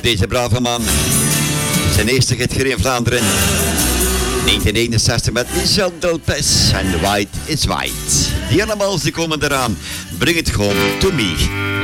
Deze brave man. Zijn eerste hit hier in Vlaanderen. 1961 met Michel Delpes en White is White. Die allemaal, die komen eraan. Bring it home to me.